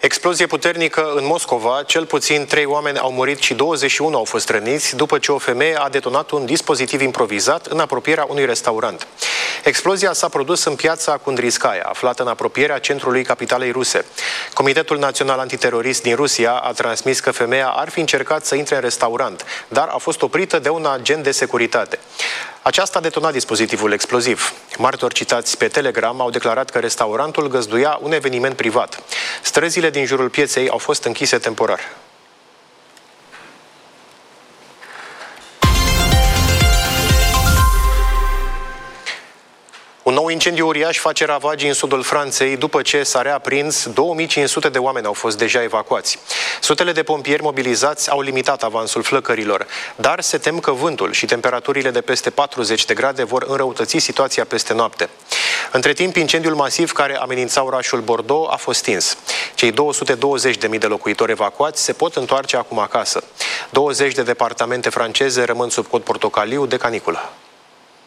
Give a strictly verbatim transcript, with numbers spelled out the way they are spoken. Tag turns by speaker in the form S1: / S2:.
S1: Explozie puternică în Moscova, cel puțin trei oameni au murit și douăzeci și unu au fost răniți după ce o femeie a detonat un dispozitiv improvizat în apropierea unui restaurant. Explozia s-a produs în piața Kundriskaya, aflată în apropierea centrului capitalei ruse. Comitetul Național Antiterorist din Rusia a transmis că femeia ar fi încercat să intre în restaurant, dar a fost oprită de un agent de securitate. Aceasta a detonat dispozitivul exploziv. Martori citați pe Telegram au declarat că restaurantul găzduia un eveniment privat. Străzile din jurul pieței au fost închise temporar. Un nou incendiu uriaș face ravagii în sudul Franței după ce s-a reaprins. două mii cinci sute de oameni au fost deja evacuați. Sutele de pompieri mobilizați au limitat avansul flăcărilor, dar se tem că vântul și temperaturile de peste patruzeci de grade vor înrăutăți situația peste noapte. Între timp, incendiul masiv care amenința orașul Bordeaux a fost stins. Cei două sute douăzeci de mii de locuitori evacuați se pot întoarce acum acasă. douăzeci de departamente franceze rămân sub cod portocaliu de caniculă.